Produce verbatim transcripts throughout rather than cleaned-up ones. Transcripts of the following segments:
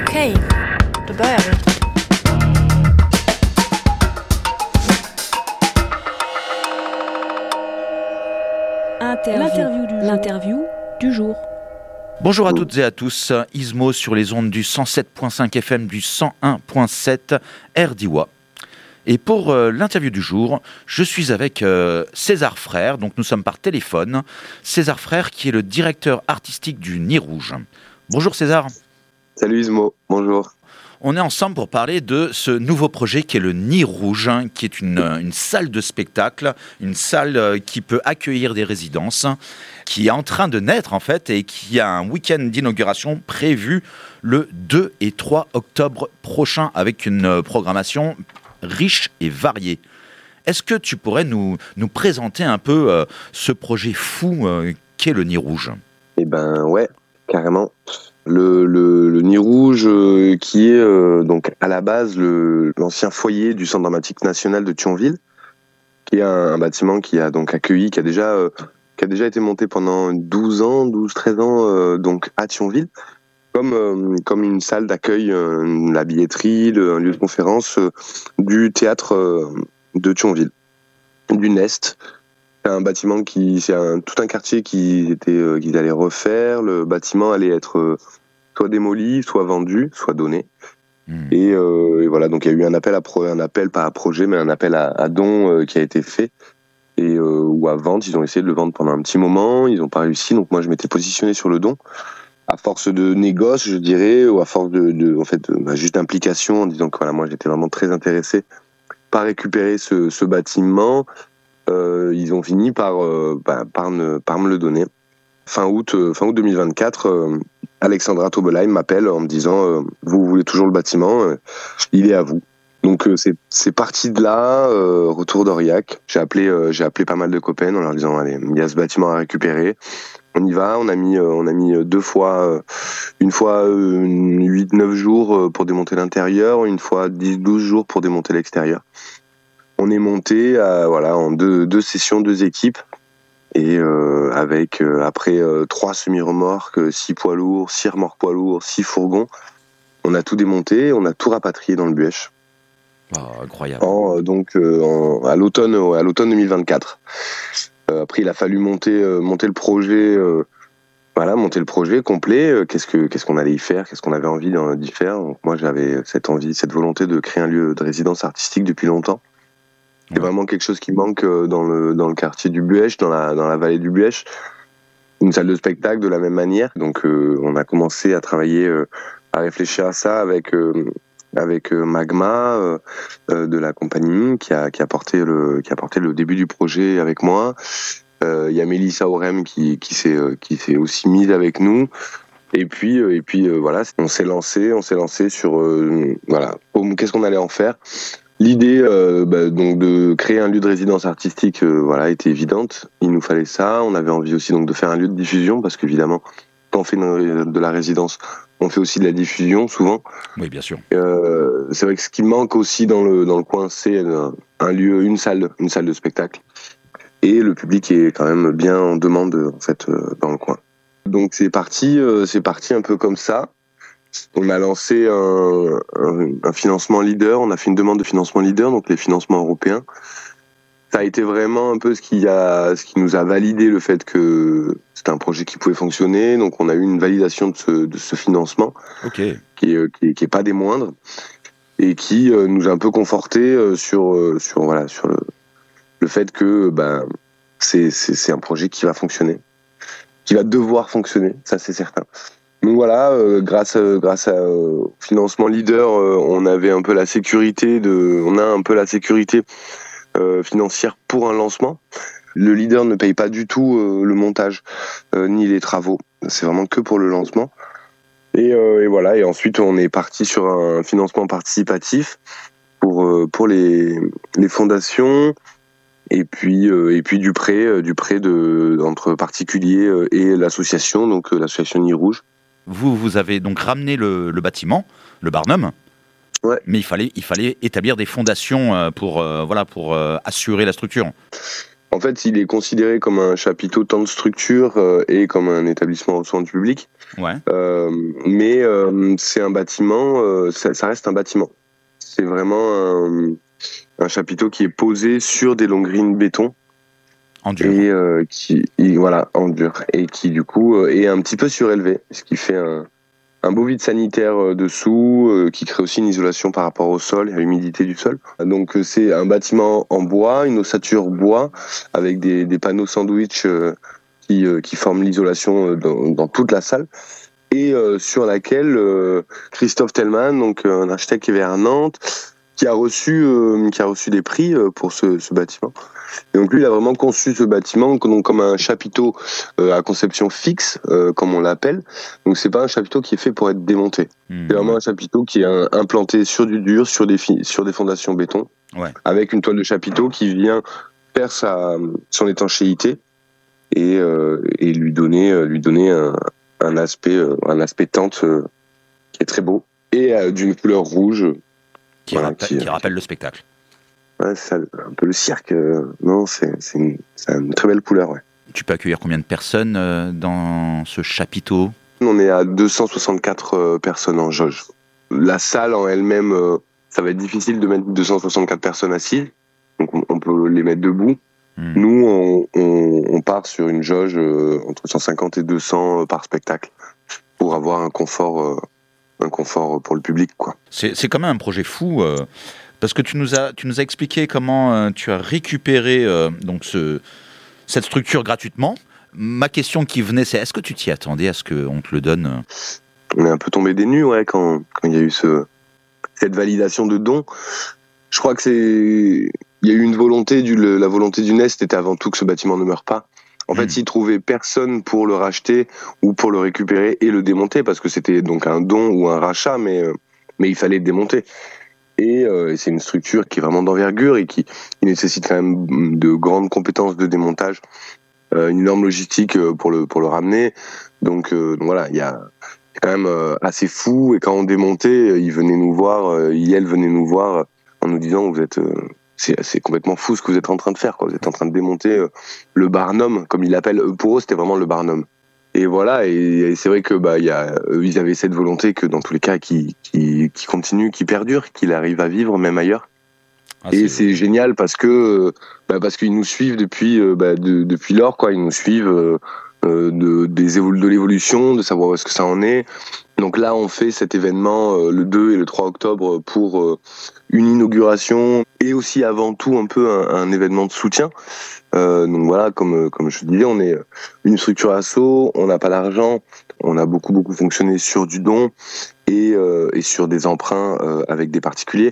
Okej, då börjar vi. L'interview du, L'interview du jour. Bonjour à toutes et à tous, Ismo sur les ondes du cent sept virgule cinq F M, du cent un virgule sept R D I W A. Et pour euh, l'interview du jour, je suis avec euh, César Frère, donc nous sommes par téléphone. César Frère qui est le directeur artistique du Nid Rouge. Bonjour César. Salut Ismo, bonjour. On est ensemble pour parler de ce nouveau projet qui est le Nid Rouge, hein, qui est une, une salle de spectacle, une salle euh, qui peut accueillir des résidences, qui est en train de naître en fait et qui a un week-end d'inauguration prévu le deux et trois octobre prochain avec une euh, programmation riche et variée. Est-ce que tu pourrais nous, nous présenter un peu euh, ce projet fou euh, qu'est le Nid Rouge ? Eh ben ouais, carrément. Le, le, le Nid Rouge euh, qui est euh, donc à la base le, l'ancien foyer du Centre dramatique national de Thionville, qui est un, un bâtiment qui a donc accueilli, qui a déjà, euh, qui a déjà été monté pendant douze ans, douze treize ans euh, donc à Thionville, comme, euh, comme une salle d'accueil, euh, la billetterie, le, un lieu de conférence euh, du théâtre euh, de Thionville, du Nest. C'est un bâtiment qui, c'est un, tout un quartier qui était, euh, qu'ils allaient refaire. Le bâtiment allait être euh, soit démoli, soit vendu, soit donné. Mmh. Et, euh, et voilà, donc il y a eu un appel à pro, un appel pas à projet, mais un appel à, à don euh, qui a été fait et euh, ou à vente. Ils ont essayé de le vendre pendant un petit moment, ils n'ont pas réussi. Donc moi je m'étais positionné sur le don. À force de négoce, je dirais, ou à force de, de en fait, bah, juste d'implication, en disant que voilà, moi j'étais vraiment très intéressé par récupérer ce, ce bâtiment. Euh, ils ont fini par, euh, bah, par, ne, par me le donner. Fin août, euh, fin août deux mille vingt-quatre, euh, Alexandra Tobelheim m'appelle en me disant euh, « Vous voulez toujours le bâtiment, euh, il est à vous ». Donc euh, c'est, c'est parti de là, euh, retour d'Aurillac. J'ai appelé, euh, j'ai appelé pas mal de copains en leur disant « Allez, il y a ce bâtiment à récupérer ». On y va, on a mis, euh, on a mis deux fois, euh, une fois euh, huit neuf jours euh, pour démonter l'intérieur, une fois dix douze jours pour démonter l'extérieur. On est monté à, voilà, en deux, deux sessions, deux équipes, et euh, avec euh, après euh, trois semi-remorques, six poids lourds, six remorques poids lourds, six fourgons. On a tout démonté, on a tout rapatrié dans le Buëch. Oh, incroyable. En, donc euh, en, à l'automne, à l'automne deux mille vingt-quatre. Euh, après, il a fallu monter, euh, monter le projet. Euh, Voilà, monter le projet complet. Euh, qu'est-ce que qu'est-ce qu'on allait y faire, qu'est-ce qu'on avait envie d'y faire. Donc moi, j'avais cette envie, cette volonté de créer un lieu de résidence artistique depuis longtemps. C'est ouais. Vraiment quelque chose qui manque dans le dans le quartier du Buëch, dans la dans la vallée du Buëch. Une salle de spectacle de la même manière. Donc euh, on a commencé à travailler, euh, à réfléchir à ça avec euh, avec euh, Magma euh, euh, de la compagnie qui a qui a porté le qui a porté le début du projet avec moi. Il euh, y a Mélissa Aurem qui qui s'est euh, qui s'est aussi mise avec nous. Et puis euh, et puis euh, voilà, on s'est lancé, on s'est lancé sur euh, voilà, qu'est-ce qu'on allait en faire. L'idée euh, bah, donc de créer un lieu de résidence artistique, euh, voilà, était évidente. Il nous fallait ça. On avait envie aussi donc de faire un lieu de diffusion parce qu'évidemment, quand on fait de la résidence, on fait aussi de la diffusion souvent. Oui, bien sûr. Euh, c'est vrai que ce qui manque aussi dans le dans le coin, c'est un, un lieu, une salle, une salle de spectacle. Et le public est quand même bien en demande en fait euh, dans le coin. Donc c'est parti, euh, c'est parti un peu comme ça. On a lancé un, un, un financement leader, on a fait une demande de financement leader, donc les financements européens. Ça a été vraiment un peu ce qui a, ce qui nous a validé le fait que c'était un projet qui pouvait fonctionner. Donc on a eu une validation de ce, de ce financement, okay. qui est, qui est, qui est pas des moindres, et qui euh, nous a un peu conforté euh, sur, euh, sur voilà, sur le, le fait que ben c'est, c'est, c'est un projet qui va fonctionner, qui va devoir fonctionner, ça c'est certain. Donc voilà, euh, grâce euh, grâce à, euh, au financement leader, euh, on avait un peu la sécurité de, on a un peu la sécurité euh, financière pour un lancement. Le leader ne paye pas du tout euh, le montage euh, ni les travaux. C'est vraiment que pour le lancement. Et, euh, et voilà. Et ensuite, on est parti sur un financement participatif pour euh, pour les les fondations. Et puis euh, et puis du prêt euh, du prêt de entre particuliers euh, et l'association, donc euh, l'association Nid Rouge. Vous, vous avez donc ramené le, le bâtiment, le Barnum, ouais. mais il fallait, il fallait établir des fondations pour, euh, voilà, pour euh, assurer la structure. En fait, il est considéré comme un chapiteau tant de structure euh, et comme un établissement recevant du public. Ouais. Euh, mais euh, c'est un bâtiment, euh, ça, ça reste un bâtiment. C'est vraiment un, un chapiteau qui est posé sur des longues grilles de béton. En dur. Et euh, qui, et, voilà, en dur. Et qui, du coup, euh, est un petit peu surélevé. Ce qui fait un, un beau vide sanitaire euh, dessous, euh, qui crée aussi une isolation par rapport au sol et à l'humidité du sol. Donc, euh, c'est un bâtiment en bois, une ossature bois, avec des, des panneaux sandwich euh, qui, euh, qui forment l'isolation euh, dans, dans toute la salle. Et euh, sur laquelle euh, Christophe Tellman, donc euh, un architecte qui est vers Nantes, qui a reçu, euh, qui a reçu des prix euh, pour ce, ce bâtiment. Et donc lui, il a vraiment conçu ce bâtiment donc, comme un chapiteau euh, à conception fixe, euh, comme on l'appelle. Donc c'est pas un chapiteau qui est fait pour être démonté. Mmh. C'est vraiment un chapiteau qui est un, implanté sur du dur, sur des, fi- sur des fondations béton, Ouais. avec une toile de chapiteau qui vient faire sa, son étanchéité et, euh, et lui donner, euh, lui donner un, un aspect, euh, un aspect tente euh, qui est très beau et euh, d'une couleur rouge. Qui, Voilà, rappelle, qui, qui rappelle le spectacle. Ouais, c'est ça, un peu le cirque. euh, non, c'est, c'est, une, c'est une très belle couleur, ouais. Tu peux accueillir combien de personnes euh, dans ce chapiteau ? On est à deux cent soixante-quatre euh, personnes en jauge. La salle en elle-même, euh, ça va être difficile de mettre deux cent soixante-quatre personnes assises. Donc on, on peut les mettre debout. Mmh. Nous, on, on, on part sur une jauge euh, entre cent cinquante et deux cents par spectacle pour avoir un confort, euh, un confort pour le public, quoi. C'est, c'est quand même un projet fou, euh, parce que tu nous as, tu nous as expliqué comment euh, tu as récupéré euh, donc ce, cette structure gratuitement. Ma question qui venait, c'est est-ce que tu t'y attendais à ce qu'on te le donne ? On est un peu tombé des nues, ouais, quand, quand il y a eu ce, cette validation de don. Je crois que c'est, il y a eu une volonté du, la volonté du Nest était avant tout que ce bâtiment ne meure pas. En fait, Mmh. s'ils trouvaient personne pour le racheter ou pour le récupérer et le démonter, parce que c'était donc un don ou un rachat, mais, mais il fallait le démonter. Et euh, c'est une structure qui est vraiment d'envergure et qui, qui nécessite quand même de grandes compétences de démontage, euh, une énorme logistique pour le, pour le ramener. Donc, euh, donc voilà, il y a c'est quand même euh, assez fou. Et quand on démontait, ils venaient nous voir, euh, Yel venait nous voir en nous disant vous êtes... Euh, C'est, c'est complètement fou ce que vous êtes en train de faire, quoi. Vous êtes en train de démonter euh, le Barnum, comme ils l'appellent. Pour eux, c'était vraiment le Barnum. Et voilà, et, et c'est vrai que bah, y a, eux, ils avaient cette volonté que dans tous les cas, qui qui qui continue, qui perdure, qu'il arrive à vivre même ailleurs. Ah, et c'est... c'est génial parce que bah, parce qu'ils nous suivent depuis bah, de, depuis lors, quoi. Ils nous suivent euh, de des évol- de l'évolution, de savoir où est-ce que ça en est. Donc là, on fait cet événement euh, le deux et le trois octobre pour euh, une inauguration et aussi avant tout un peu un, un événement de soutien. Euh, donc voilà, comme comme je disais, on est une structure asso, on n'a pas d'argent, on a beaucoup beaucoup fonctionné sur du don et euh, et sur des emprunts euh, avec des particuliers.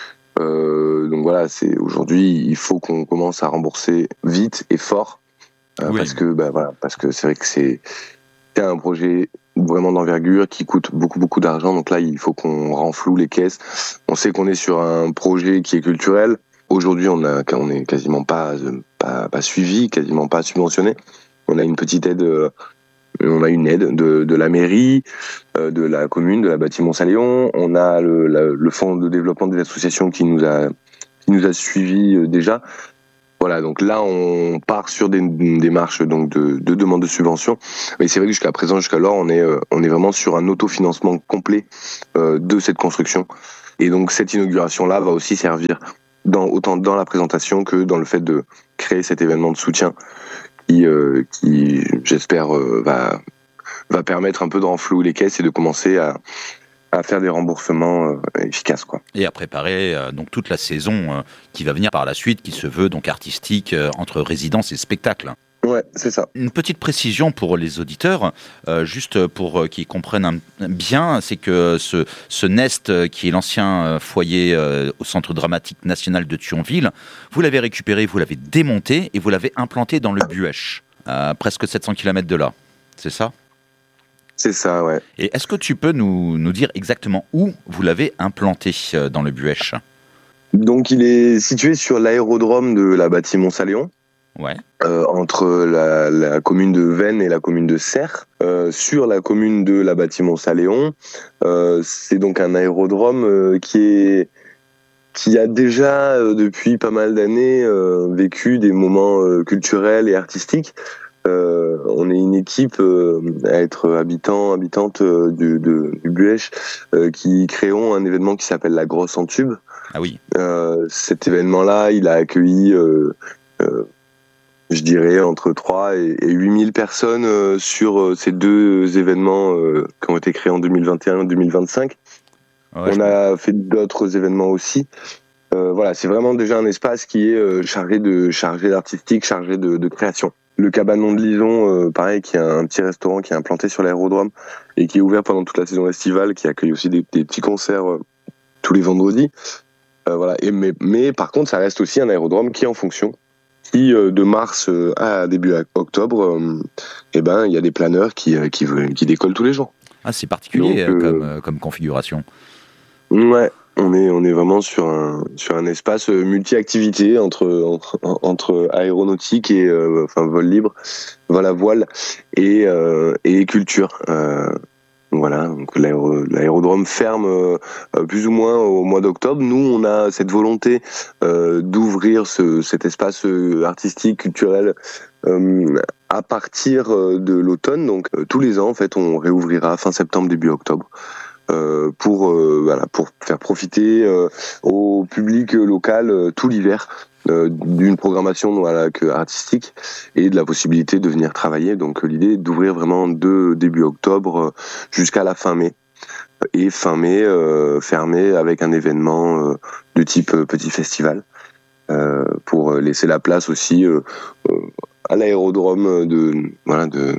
Euh, donc voilà, c'est aujourd'hui, il faut qu'on commence à rembourser vite et fort euh, Oui. parce que bah voilà, parce que c'est vrai que c'est c'est un projet vraiment d'envergure qui coûte beaucoup beaucoup d'argent. Donc là, il faut qu'on renfloue les caisses. On sait qu'on est sur un projet qui est culturel. Aujourd'hui, on a on est quasiment pas pas, pas suivi, quasiment pas subventionné. On a une petite aide, euh, on a une aide de, de la mairie, euh, de la commune, de la bâtiment Saléon. On a le, la, le fonds de développement des associations qui nous a qui nous a suivis euh, déjà. Voilà, donc là, on part sur des démarches donc de, de demande de subvention. Mais c'est vrai que jusqu'à présent, jusqu'alors, on est, euh, on est vraiment sur un autofinancement complet euh, de cette construction. Et donc, cette inauguration-là va aussi servir dans, autant dans la présentation que dans le fait de créer cet événement de soutien qui, euh, qui j'espère, euh, va, va permettre un peu de renflouer les caisses et de commencer à, à faire des remboursements euh, efficaces, quoi. Et à préparer euh, donc toute la saison euh, qui va venir par la suite, qui se veut donc artistique euh, entre résidence et spectacle. Ouais, c'est ça. Une petite précision pour les auditeurs, euh, juste pour euh, qu'ils comprennent un, bien, c'est que ce, ce Nest, euh, qui est l'ancien euh, foyer euh, au Centre dramatique national de Thionville, vous l'avez récupéré, vous l'avez démonté et vous l'avez implanté dans le Buëch, à presque sept cents kilomètres de là. C'est ça ? C'est ça, ouais. Et est-ce que tu peux nous, nous dire exactement où vous l'avez implanté euh, dans le Buëch ? Donc, il est situé sur l'aérodrome de la Bâtiment-Saléon. Ouais. Euh, entre la, la commune de Vennes et la commune de Serres, euh, sur la commune de la Bâtiment Saléon. Euh, c'est donc un aérodrome euh, qui est qui a déjà euh, depuis pas mal d'années euh, vécu des moments euh, culturels et artistiques. Euh, on est une équipe euh, à être habitant, habitante euh, du, de, du Buèche euh, qui créons un événement qui s'appelle la Grosse en Tube. Ah oui. Euh, cet événement-là, il a accueilli, euh, euh, je dirais, entre trois et huit mille personnes euh, sur euh, ces deux événements euh, qui ont été créés en deux mille vingt et un et deux mille vingt-cinq. Ouais, on a fait d'autres événements aussi. Euh, voilà, c'est vraiment déjà un espace qui est euh, chargé de chargé d'artistique, chargé de, de création. Le Cabanon de Lison, euh, pareil, qui est un petit restaurant qui est implanté sur l'aérodrome et qui est ouvert pendant toute la saison estivale, qui accueille aussi des, des petits concerts euh, tous les vendredis. Euh, voilà. Et mais, mais par contre, ça reste aussi un aérodrome qui est en fonction. Qui euh, de mars euh, à début octobre, euh, eh ben, il y a des planeurs qui euh, qui, qui décollent tous les jours. Ah, c'est particulier. Donc, euh, comme euh, comme configuration. Ouais. On est, on est vraiment sur un, sur un espace multi-activité entre, entre, entre aéronautique et, euh, enfin, vol libre, vol à voile et, euh, et culture. Euh, voilà. Donc, l'aéro, l'aérodrome ferme euh, plus ou moins au mois d'octobre. Nous, on a cette volonté euh, d'ouvrir ce, cet espace artistique, culturel, euh, à partir de l'automne. Donc, euh, tous les ans, en fait, on réouvrira fin septembre, début octobre. Euh, pour euh, voilà pour faire profiter euh, au public local euh, tout l'hiver euh, d'une programmation voilà que artistique et de la possibilité de venir travailler. Donc euh, l'idée est d'ouvrir vraiment de début octobre euh, jusqu'à la fin mai et fin mai euh, fermé avec un événement euh, de type euh, petit festival euh, pour laisser la place aussi euh, euh, à l'aérodrome de voilà de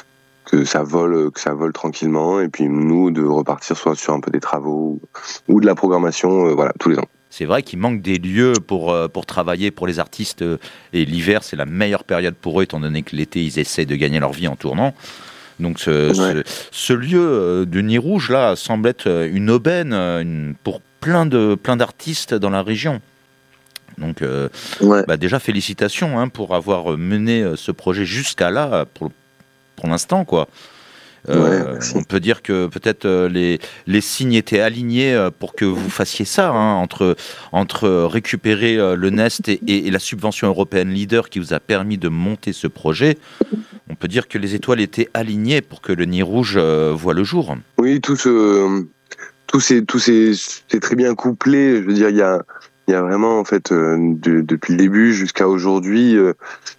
que ça vole, que ça vole tranquillement, et puis nous de repartir soit sur un peu des travaux ou de la programmation, euh, voilà, tous les ans. C'est vrai qu'il manque des lieux pour, pour travailler pour les artistes, et l'hiver c'est la meilleure période pour eux étant donné que l'été ils essaient de gagner leur vie en tournant. Donc ce, ouais. ce, ce lieu de Nid Rouge là semble être une aubaine une, pour plein de plein d'artistes dans la région. Donc euh, ouais. bah déjà félicitations hein, pour avoir mené ce projet jusqu'à là pour pour l'instant, quoi. Euh, ouais, on peut dire que peut-être euh, les, les signes étaient alignés euh, pour que vous fassiez ça, hein, entre, entre récupérer euh, le Nest et, et, et la subvention européenne Leader qui vous a permis de monter ce projet. On peut dire que les étoiles étaient alignées pour que le Nid Rouge euh, voit le jour. Oui, tout, ce, tout, ces, tout ces, c'est très bien couplé. Je veux dire, il y a, y a vraiment, en fait, euh, de, depuis le début jusqu'à aujourd'hui, euh,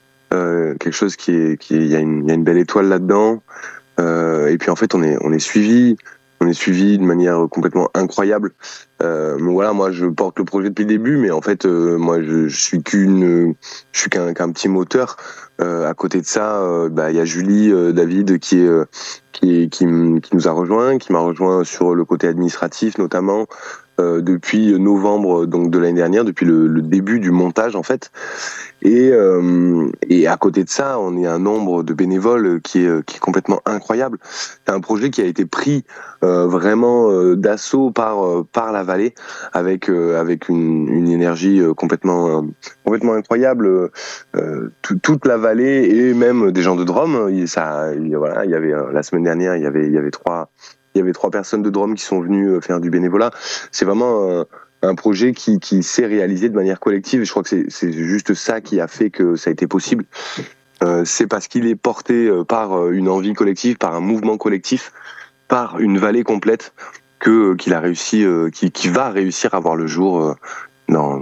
Euh, quelque chose qui est, qui est, il y a une, il y a une belle étoile là-dedans. Euh, et puis en fait, on est, on est suivi, on est suivi de manière complètement incroyable. Euh, donc voilà, moi je porte le projet depuis le début, mais en fait, euh, moi je, je suis qu'une, je suis qu'un, qu'un petit moteur. Euh, à côté de ça, euh, bah il y a Julie, euh, David qui est, euh, qui est, qui, qui nous a rejoint, qui m'a rejoint sur le côté administratif notamment. Euh, depuis novembre donc de l'année dernière, depuis le, le début du montage en fait. Et, euh, et à côté de ça, on est un nombre de bénévoles qui est, qui est complètement incroyable. C'est un projet qui a été pris euh, vraiment euh, d'assaut par euh, par la vallée avec euh, avec une, une énergie euh, complètement euh, complètement incroyable. Euh, tout, toute la vallée et même des gens de Drôme. Il, ça, il, voilà, il y avait euh, la semaine dernière, il y avait il y avait trois. Il y avait trois personnes de Drôme qui sont venues faire du bénévolat. C'est vraiment un, un projet qui, qui s'est réalisé de manière collective. Et je crois que c'est, c'est juste ça qui a fait que ça a été possible. Euh, c'est parce qu'il est porté par une envie collective, par un mouvement collectif, par une vallée complète, que qu'il a réussi, qui, qui va réussir à voir le jour dans